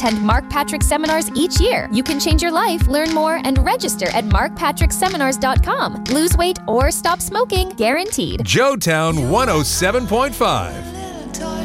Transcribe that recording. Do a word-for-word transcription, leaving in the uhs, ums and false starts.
attend Mark Patrick seminars each year. You can change your life, learn more, and register at mark patrick seminars dot com. Lose weight or stop smoking, guaranteed. Joetown one oh seven point five.